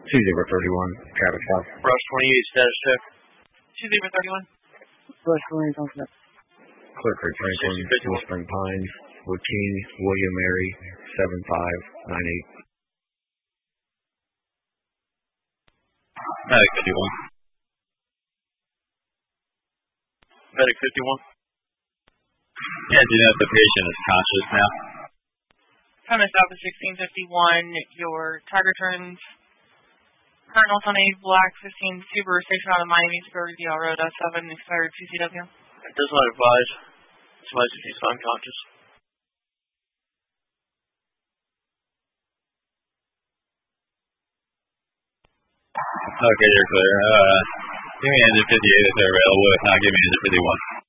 2031, Travis South. Rush 28, status check. 2031. Rush 28, Clear Creek Franklin, Whispering Pines, Joaquin, William Mary, 7598. Medic 51. Medic 51. Yeah, do you know if the patient is conscious now? Premise Office 1651, your target turns Colonel Tony Black 15 Subaru station out of Miami, Suburban DL Road, 7, expired 2CW. It does not advise. Advise if he's unconscious. Okay, you're clear. Give me engine 58 if they're available. If not, give me engine 51.